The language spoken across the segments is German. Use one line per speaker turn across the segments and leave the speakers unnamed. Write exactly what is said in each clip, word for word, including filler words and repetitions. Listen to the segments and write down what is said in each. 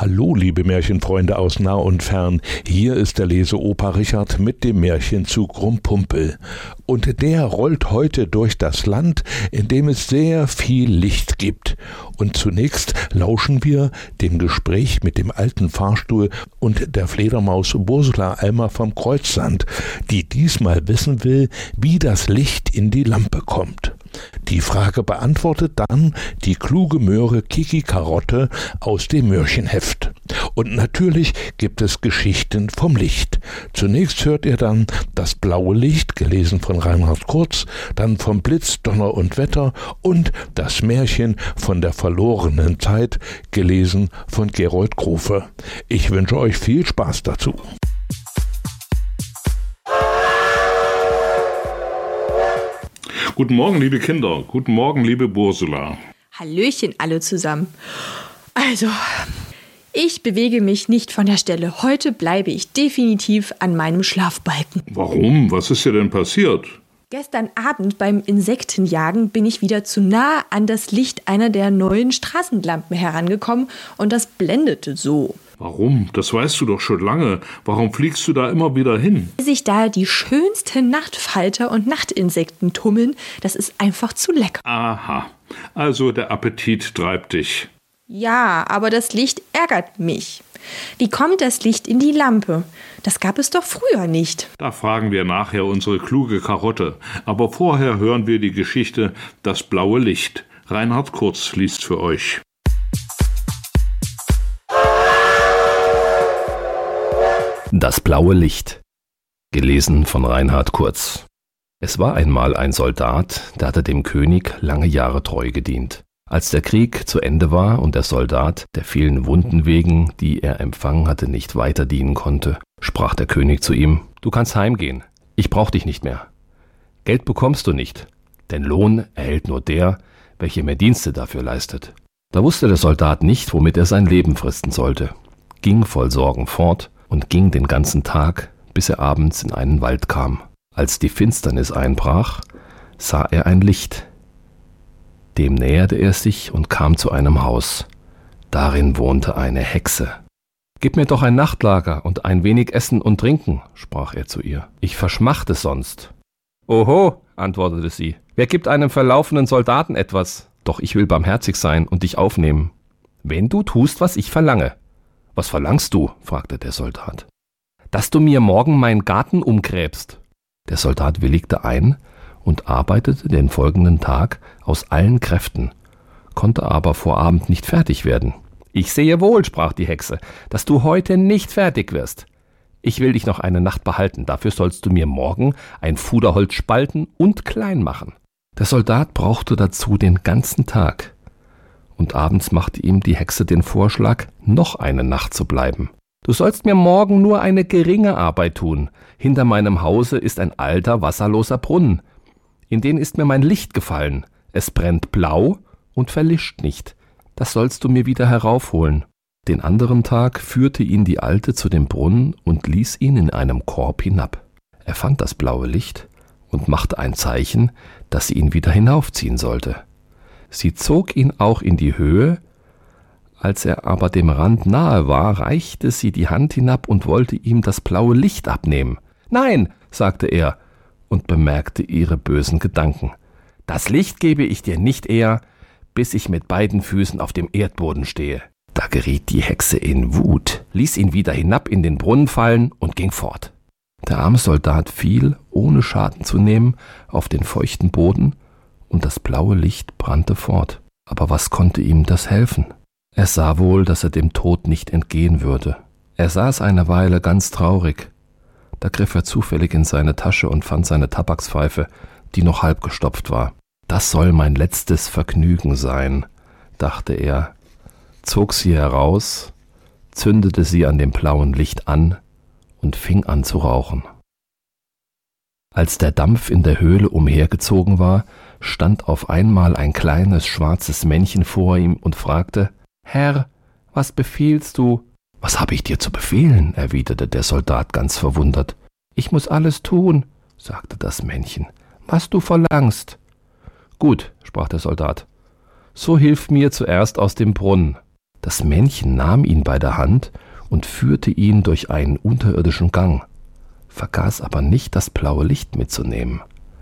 Hallo, liebe Märchenfreunde aus nah und fern. Hier ist der Leseopa Richard mit dem Märchenzug Rumpumpel. Und der rollt heute durch das Land, in dem es sehr viel Licht gibt. Und zunächst lauschen wir dem Gespräch mit dem alten Fahrstuhl und der Fledermaus Ursula Almer vom Kreuzsand, die diesmal wissen will, wie das Licht in die Lampe kommt. Die Frage beantwortet dann die kluge Möhre Kiki Karotte aus dem Märchenheft. Und natürlich gibt es Geschichten vom Licht. Zunächst hört ihr dann das blaue Licht, gelesen von Reinhard Kurz, dann vom Blitz, Donner und Wetter und das Märchen von der verlorenen Zeit, gelesen von Gerold Grofe. Ich wünsche euch viel Spaß dazu.
Guten Morgen, liebe Kinder. Guten Morgen, liebe Ursula.
Hallöchen alle zusammen. Also, ich bewege mich nicht von der Stelle. Heute bleibe ich definitiv an meinem Schlafbalken.
Warum? Was ist dir denn passiert?
Gestern Abend beim Insektenjagen bin ich wieder zu nah an das Licht einer der neuen Straßenlampen herangekommen und das blendete so.
Warum? Das weißt du doch schon lange. Warum fliegst du da immer wieder hin?
Sich da die schönsten Nachtfalter und Nachtinsekten tummeln, das ist einfach zu lecker.
Aha, also der Appetit treibt dich.
Ja, aber das Licht ärgert mich. Wie kommt das Licht in die Lampe? Das gab es doch früher nicht.
Da fragen wir nachher unsere kluge Karotte. Aber vorher hören wir die Geschichte Das blaue Licht. Reinhard Kurz liest für euch.
Das blaue Licht. Gelesen von Reinhard Kurz. Es war einmal ein Soldat, der hatte dem König lange Jahre treu gedient. Als der Krieg zu Ende war und der Soldat der vielen Wunden wegen, die er empfangen hatte, nicht weiter dienen konnte, sprach der König zu ihm: Du kannst heimgehen, ich brauch dich nicht mehr. Geld bekommst du nicht, denn Lohn erhält nur der, welcher mir Dienste dafür leistet. Da wusste der Soldat nicht, womit er sein Leben fristen sollte, ging voll Sorgen fort und ging den ganzen Tag, bis er abends in einen Wald kam. Als die Finsternis einbrach, sah er ein Licht. Dem näherte er sich und kam zu einem Haus. Darin wohnte eine Hexe. »Gib mir doch ein Nachtlager und ein wenig Essen und Trinken«, sprach er zu ihr. »Ich verschmachte sonst.« »Oho«, antwortete sie, »wer gibt einem verlaufenen Soldaten etwas? Doch ich will barmherzig sein und dich aufnehmen, wenn du tust, was ich verlange.« »Was verlangst du?« fragte der Soldat. »Dass du mir morgen meinen Garten umgräbst.« Der Soldat willigte ein und arbeitete den folgenden Tag aus allen Kräften, konnte aber vor Abend nicht fertig werden. »Ich sehe wohl«, sprach die Hexe, »dass du heute nicht fertig wirst. Ich will dich noch eine Nacht behalten, dafür sollst du mir morgen ein Fuderholz spalten und klein machen.« Der Soldat brauchte dazu den ganzen Tag. Und abends machte ihm die Hexe den Vorschlag, noch eine Nacht zu bleiben. »Du sollst mir morgen nur eine geringe Arbeit tun. Hinter meinem Hause ist ein alter, wasserloser Brunnen. In den ist mir mein Licht gefallen. Es brennt blau und verlischt nicht. Das sollst du mir wieder heraufholen.« Den anderen Tag führte ihn die Alte zu dem Brunnen und ließ ihn in einem Korb hinab. Er fand das blaue Licht und machte ein Zeichen, dass sie ihn wieder hinaufziehen sollte. Sie zog ihn auch in die Höhe. Als er aber dem Rand nahe war, reichte sie die Hand hinab und wollte ihm das blaue Licht abnehmen. »Nein«, sagte er und bemerkte ihre bösen Gedanken. »Das Licht gebe ich dir nicht eher, bis ich mit beiden Füßen auf dem Erdboden stehe.« Da geriet die Hexe in Wut, ließ ihn wieder hinab in den Brunnen fallen und ging fort. Der arme Soldat fiel, ohne Schaden zu nehmen, auf den feuchten Boden, und das blaue Licht brannte fort. Aber was konnte ihm das helfen? Er sah wohl, dass er dem Tod nicht entgehen würde. Er saß eine Weile ganz traurig. Da griff er zufällig in seine Tasche und fand seine Tabakspfeife, die noch halb gestopft war. »Das soll mein letztes Vergnügen sein«, dachte er, zog sie heraus, zündete sie an dem blauen Licht an und fing an zu rauchen. Als der Dampf in der Höhle umhergezogen war, stand auf einmal ein kleines schwarzes Männchen vor ihm und fragte: »Herr, was befiehlst du?« »Was habe ich dir zu befehlen?« erwiderte der Soldat ganz verwundert. »Ich muss alles tun«, sagte das Männchen, »was du verlangst.« »Gut«, sprach der Soldat, »so hilf mir zuerst aus dem Brunnen.« Das Männchen nahm ihn bei der Hand und führte ihn durch einen unterirdischen Gang, vergaß aber nicht, das blaue Licht mitzunehmen.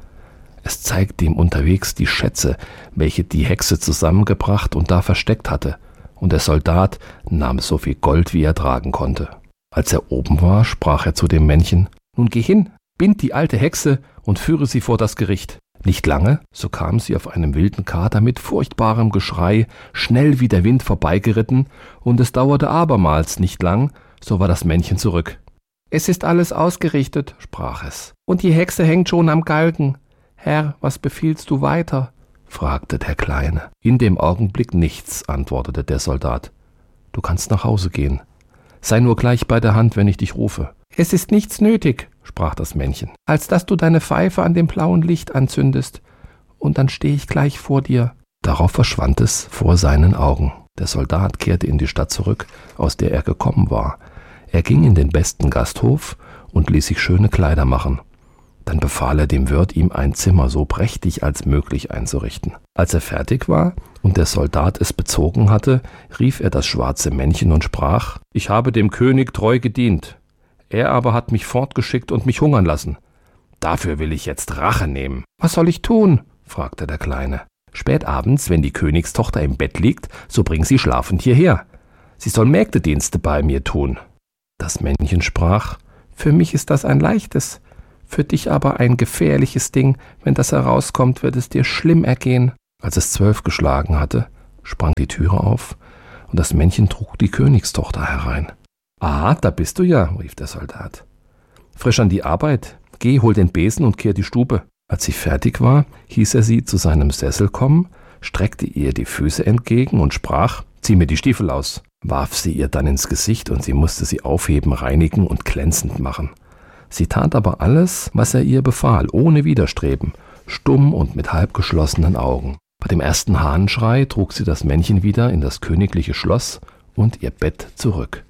Es zeigte ihm unterwegs die Schätze, welche die Hexe zusammengebracht und da versteckt hatte, und der Soldat nahm so viel Gold, wie er tragen konnte. Als er oben war, sprach er zu dem Männchen: »Nun geh hin, bind die alte Hexe und führe sie vor das Gericht.« Nicht lange, so kam sie auf einem wilden Kater mit furchtbarem Geschrei, schnell wie der Wind vorbeigeritten, und es dauerte abermals nicht lang, so war das Männchen zurück. »Es ist alles ausgerichtet«, sprach es, »und die Hexe hängt schon am Galgen. Herr, was befiehlst du weiter?« fragte der Kleine. »In dem Augenblick nichts«, antwortete der Soldat. »Du kannst nach Hause gehen. Sei nur gleich bei der Hand, wenn ich dich rufe.« »Es ist nichts nötig«, sprach das Männchen, »als dass du deine Pfeife an dem blauen Licht anzündest, und dann stehe ich gleich vor dir.« Darauf verschwand es vor seinen Augen. Der Soldat kehrte in die Stadt zurück, aus der er gekommen war. Er ging in den besten Gasthof und ließ sich schöne Kleider machen. Dann befahl er dem Wirt, ihm ein Zimmer so prächtig als möglich einzurichten. Als er fertig war und der Soldat es bezogen hatte, rief er das schwarze Männchen und sprach: »Ich habe dem König treu gedient. Er aber hat mich fortgeschickt und mich hungern lassen. Dafür will ich jetzt Rache nehmen.« »Was soll ich tun?« fragte der Kleine. »Spät abends, wenn die Königstochter im Bett liegt, so bring sie schlafend hierher. Sie soll Mägdedienste bei mir tun.« Das Männchen sprach: »Für mich ist das ein leichtes, für dich aber ein gefährliches Ding. Wenn das herauskommt, wird es dir schlimm ergehen.« Als es zwölf geschlagen hatte, sprang die Türe auf, und das Männchen trug die Königstochter herein. »Ah, da bist du ja«, rief der Soldat. »Frisch an die Arbeit. Geh, hol den Besen und kehr die Stube.« Als sie fertig war, hieß er sie zu seinem Sessel kommen, streckte ihr die Füße entgegen und sprach: »Zieh mir die Stiefel aus«, warf sie ihr dann ins Gesicht, und sie musste sie aufheben, reinigen und glänzend machen. Sie tat aber alles, was er ihr befahl, ohne Widerstreben, stumm und mit halb geschlossenen Augen. Bei dem ersten Hahnenschrei trug sie das Männchen wieder in das königliche Schloss und ihr Bett zurück.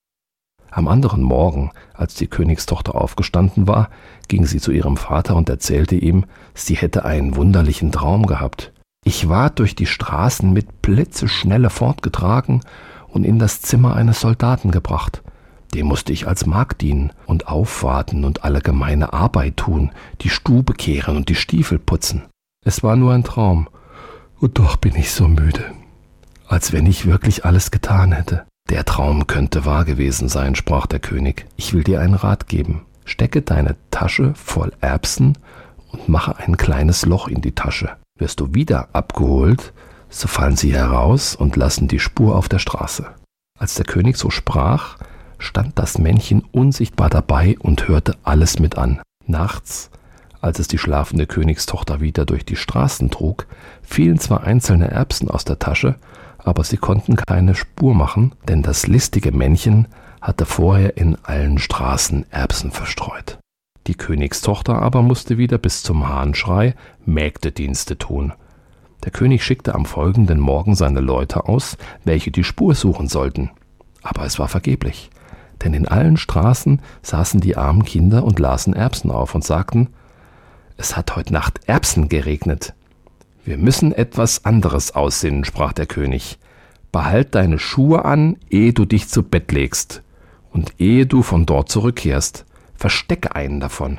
Am anderen Morgen, als die Königstochter aufgestanden war, ging sie zu ihrem Vater und erzählte ihm, sie hätte einen wunderlichen Traum gehabt. »Ich war durch die Straßen mit Blitzeschnelle fortgetragen und in das Zimmer eines Soldaten gebracht. Dem musste ich als Magd dienen und aufwarten und alle gemeine Arbeit tun, die Stube kehren und die Stiefel putzen. Es war nur ein Traum, und doch bin ich so müde, als wenn ich wirklich alles getan hätte.« »Der Traum könnte wahr gewesen sein«, sprach der König. »Ich will dir einen Rat geben. Stecke deine Tasche voll Erbsen und mache ein kleines Loch in die Tasche. Wirst du wieder abgeholt, so fallen sie heraus und lassen die Spur auf der Straße.« Als der König so sprach, stand das Männchen unsichtbar dabei und hörte alles mit an. Nachts, als es die schlafende Königstochter wieder durch die Straßen trug, fielen zwar einzelne Erbsen aus der Tasche, aber sie konnten keine Spur machen, denn das listige Männchen hatte vorher in allen Straßen Erbsen verstreut. Die Königstochter aber musste wieder bis zum Hahnschrei Mägdedienste tun. Der König schickte am folgenden Morgen seine Leute aus, welche die Spur suchen sollten. Aber es war vergeblich, denn in allen Straßen saßen die armen Kinder und lasen Erbsen auf und sagten: »Es hat heute Nacht Erbsen geregnet.« »Wir müssen etwas anderes aussinnen«, sprach der König. »Behalt deine Schuhe an, ehe du dich zu Bett legst, und ehe du von dort zurückkehrst, verstecke einen davon.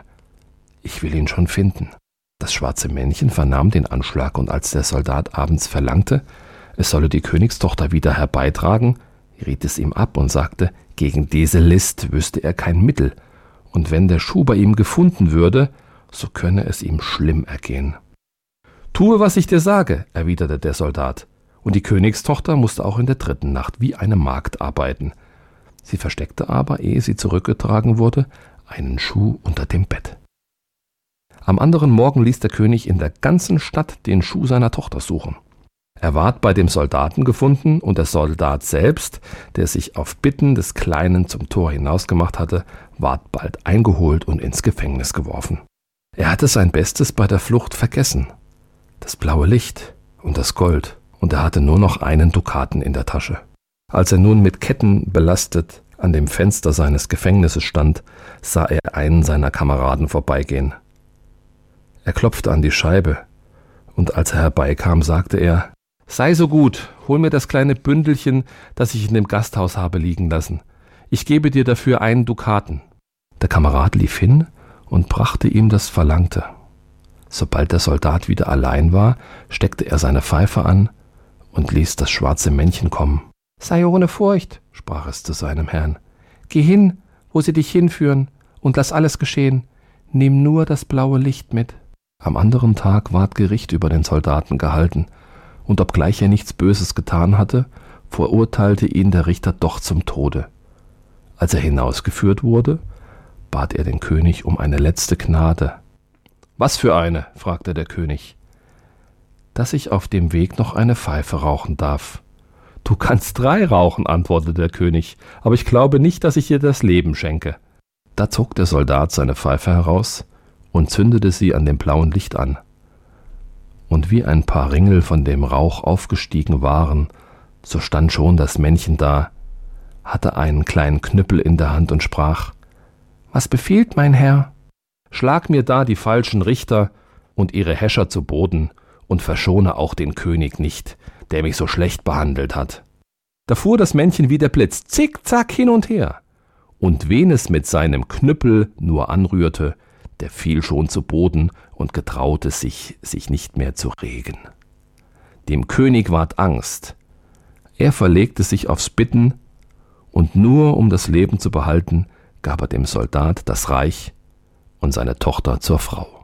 Ich will ihn schon finden.« Das schwarze Männchen vernahm den Anschlag, und als der Soldat abends verlangte, es solle die Königstochter wieder herbeitragen, riet es ihm ab und sagte, gegen diese List wüsste er kein Mittel, und wenn der Schuh bei ihm gefunden würde, so könne es ihm schlimm ergehen. »Tue, was ich dir sage«, erwiderte der Soldat, und die Königstochter musste auch in der dritten Nacht wie eine Magd arbeiten. Sie versteckte aber, ehe sie zurückgetragen wurde, einen Schuh unter dem Bett. Am anderen Morgen ließ der König in der ganzen Stadt den Schuh seiner Tochter suchen. Er ward bei dem Soldaten gefunden, und der Soldat selbst, der sich auf Bitten des Kleinen zum Tor hinausgemacht hatte, ward bald eingeholt und ins Gefängnis geworfen. Er hatte sein Bestes bei der Flucht vergessen, das blaue Licht und das Gold, und er hatte nur noch einen Dukaten in der Tasche. Als er nun mit Ketten belastet an dem Fenster seines Gefängnisses stand, sah er einen seiner Kameraden vorbeigehen. Er klopfte an die Scheibe, und als er herbeikam, sagte er: »Sei so gut, hol mir das kleine Bündelchen, das ich in dem Gasthaus habe liegen lassen. Ich gebe dir dafür einen Dukaten.« Der Kamerad lief hin und brachte ihm das Verlangte. Sobald der Soldat wieder allein war, steckte er seine Pfeife an und ließ das schwarze Männchen kommen. »Sei ohne Furcht«, sprach es zu seinem Herrn. »Geh hin, wo sie dich hinführen, und lass alles geschehen. Nimm nur das blaue Licht mit.« Am anderen Tag ward Gericht über den Soldaten gehalten, und obgleich er nichts Böses getan hatte, verurteilte ihn der Richter doch zum Tode. Als er hinausgeführt wurde, bat er den König um eine letzte Gnade. »Was für eine?« fragte der König. »Dass ich auf dem Weg noch eine Pfeife rauchen darf.« »Du kannst drei rauchen«, antwortete der König, »aber ich glaube nicht, dass ich dir das Leben schenke.« Da zog der Soldat seine Pfeife heraus und zündete sie an dem blauen Licht an. Und wie ein paar Ringel von dem Rauch aufgestiegen waren, so stand schon das Männchen da, hatte einen kleinen Knüppel in der Hand und sprach: »Was befiehlt mein Herr?« »Schlag mir da die falschen Richter und ihre Häscher zu Boden und verschone auch den König nicht, der mich so schlecht behandelt hat.« Da fuhr das Männchen wie der Blitz zickzack hin und her, und wen es mit seinem Knüppel nur anrührte, der fiel schon zu Boden und getraute sich, sich nicht mehr zu regen. Dem König ward Angst. Er verlegte sich aufs Bitten, und nur um das Leben zu behalten, gab er dem Soldat das Reich und seine Tochter zur Frau.